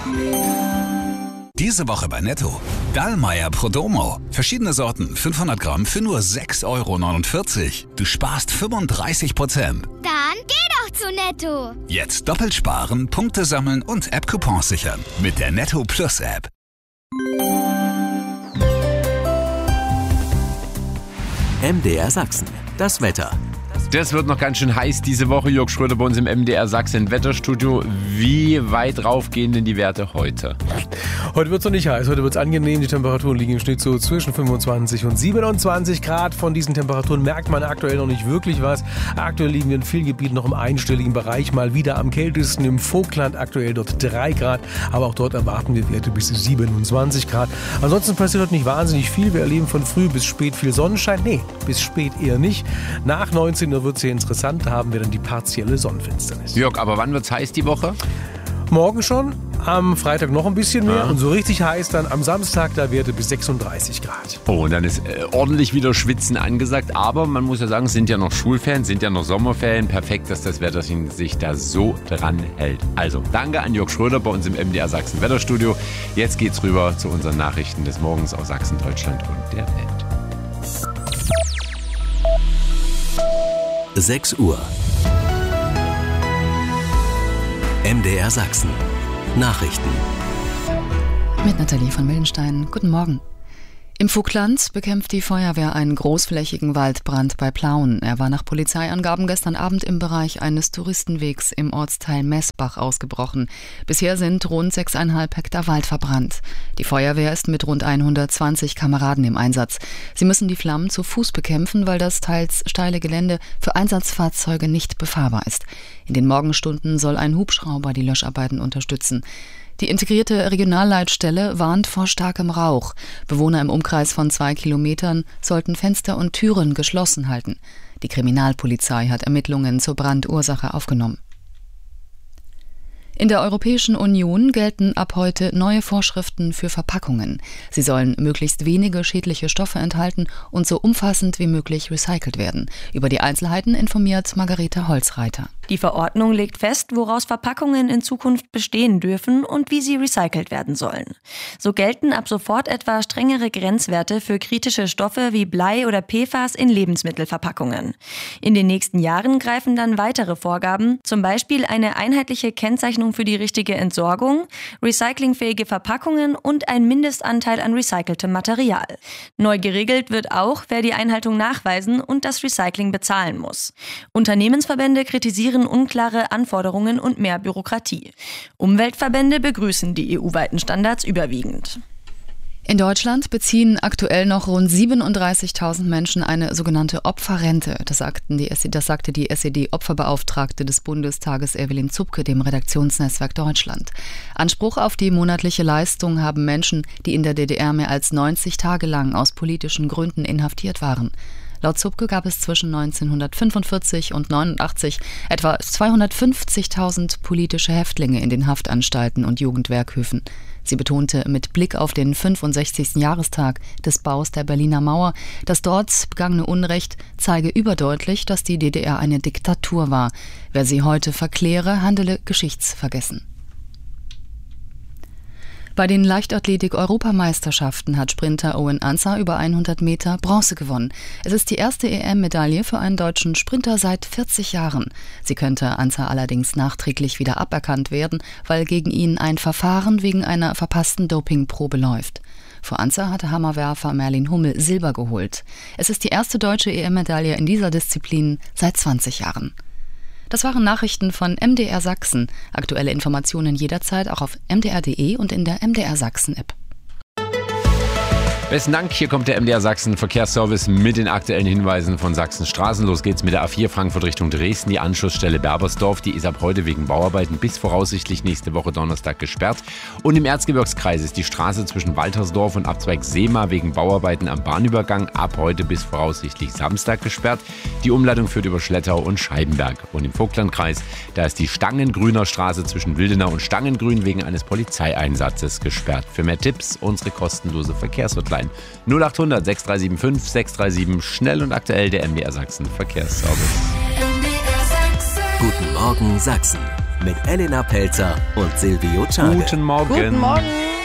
Diese Woche bei Netto. Dallmayr Prodomo. Verschiedene Sorten, 500 Gramm für nur 6,49 €. Du sparst 35%. Dann geh doch zu Netto. Jetzt doppelt sparen, Punkte sammeln und App-Coupons sichern. Mit der Netto Plus App. MDR Sachsen. Das Wetter. Das wird noch ganz schön heiß diese Woche. Jörg Schröder bei uns im MDR Sachsen Wetterstudio. Wie weit rauf gehen denn die Werte heute? Heute wird es noch nicht heiß. Heute wird es angenehm. Die Temperaturen liegen im Schnitt so zwischen 25 und 27 Grad. Von diesen Temperaturen merkt man aktuell noch nicht wirklich was. Aktuell liegen wir in vielen Gebieten noch im einstelligen Bereich. Mal wieder am kältesten im Vogtland. Aktuell dort 3 Grad. Aber auch dort erwarten wir Werte bis 27 Grad. Ansonsten passiert heute nicht wahnsinnig viel. Wir erleben von früh bis spät viel Sonnenschein. Nee, bis spät eher nicht. Nach 19 Uhr wird es hier interessant. Da haben wir dann die partielle Sonnenfinsternis. Jörg, aber wann wird es heiß die Woche? Morgen schon, am Freitag noch ein bisschen mehr und so richtig heiß dann am Samstag, da Werte bis 36 Grad. Oh, und dann ist ordentlich wieder Schwitzen angesagt, aber man muss ja sagen, es sind ja noch Schulferien, sind ja noch Sommerferien, perfekt, dass das Wetter sich da so dran hält. Also, danke an Jörg Schröder bei uns im MDR Sachsen Wetterstudio. Jetzt geht's rüber zu unseren Nachrichten des Morgens aus Sachsen, Deutschland und der Welt. 6 Uhr. MDR Sachsen. Nachrichten. Mit Nathalie von Mildenstein. Guten Morgen. Im Vogtland bekämpft die Feuerwehr einen großflächigen Waldbrand bei Plauen. Er war nach Polizeiangaben gestern Abend im Bereich eines Touristenwegs im Ortsteil Messbach ausgebrochen. Bisher sind rund 6,5 Hektar Wald verbrannt. Die Feuerwehr ist mit rund 120 Kameraden im Einsatz. Sie müssen die Flammen zu Fuß bekämpfen, weil das teils steile Gelände für Einsatzfahrzeuge nicht befahrbar ist. In den Morgenstunden soll ein Hubschrauber die Löscharbeiten unterstützen. Die integrierte Regionalleitstelle warnt vor starkem Rauch. Bewohner im Umkreis von 2 Kilometern sollten Fenster und Türen geschlossen halten. Die Kriminalpolizei hat Ermittlungen zur Brandursache aufgenommen. In der Europäischen Union gelten ab heute neue Vorschriften für Verpackungen. Sie sollen möglichst wenige schädliche Stoffe enthalten und so umfassend wie möglich recycelt werden. Über die Einzelheiten informiert Margarete Holzreiter. Die Verordnung legt fest, woraus Verpackungen in Zukunft bestehen dürfen und wie sie recycelt werden sollen. So gelten ab sofort etwa strengere Grenzwerte für kritische Stoffe wie Blei oder PFAS in Lebensmittelverpackungen. In den nächsten Jahren greifen dann weitere Vorgaben, zum Beispiel eine einheitliche Kennzeichnung für die richtige Entsorgung, recyclingfähige Verpackungen und ein Mindestanteil an recyceltem Material. Neu geregelt wird auch, wer die Einhaltung nachweisen und das Recycling bezahlen muss. Unternehmensverbände kritisieren unklare Anforderungen und mehr Bürokratie. Umweltverbände begrüßen die EU-weiten Standards überwiegend. In Deutschland beziehen aktuell noch rund 37.000 Menschen eine sogenannte Opferrente. Das sagte die SED-Opferbeauftragte des Bundestages Evelyn Zupke dem Redaktionsnetzwerk Deutschland. Anspruch auf die monatliche Leistung haben Menschen, die in der DDR mehr als 90 Tage lang aus politischen Gründen inhaftiert waren. Laut Zupke gab es zwischen 1945 und 1989 etwa 250.000 politische Häftlinge in den Haftanstalten und Jugendwerkhöfen. Sie betonte mit Blick auf den 65. Jahrestag des Baus der Berliner Mauer, das dort begangene Unrecht zeige überdeutlich, dass die DDR eine Diktatur war. Wer sie heute verkläre, handele geschichtsvergessen. Bei den Leichtathletik-Europameisterschaften hat Sprinter Owen Ansah über 100 Meter Bronze gewonnen. Es ist die erste EM-Medaille für einen deutschen Sprinter seit 40 Jahren. Sie könnte Ansah allerdings nachträglich wieder aberkannt werden, weil gegen ihn ein Verfahren wegen einer verpassten Dopingprobe läuft. Vor Ansah hatte Hammerwerfer Merlin Hummel Silber geholt. Es ist die erste deutsche EM-Medaille in dieser Disziplin seit 20 Jahren. Das waren Nachrichten von MDR Sachsen. Aktuelle Informationen jederzeit auch auf mdr.de und in der MDR Sachsen-App. Besten Dank, hier kommt der MDR Sachsen Verkehrsservice mit den aktuellen Hinweisen von Sachsens Straßen. Los geht's mit der A4 Frankfurt Richtung Dresden. Die Anschlussstelle Berbersdorf, die ist ab heute wegen Bauarbeiten bis voraussichtlich nächste Woche Donnerstag gesperrt. Und im Erzgebirgskreis ist die Straße zwischen Waltersdorf und Abzweig Seema wegen Bauarbeiten am Bahnübergang ab heute bis voraussichtlich Samstag gesperrt. Die Umleitung führt über Schlettau und Scheibenberg. Und im Vogtlandkreis, da ist die Stangengrüner Straße zwischen Wildenau und Stangengrün wegen eines Polizeieinsatzes gesperrt. Für mehr Tipps unsere kostenlose Verkehrshotline 0800 6375 637, schnell und aktuell der MDR Sachsen Verkehrsservice. Guten Morgen Sachsen. mit Elena Pelzer und Silvio Czage. Guten Morgen. Guten Morgen.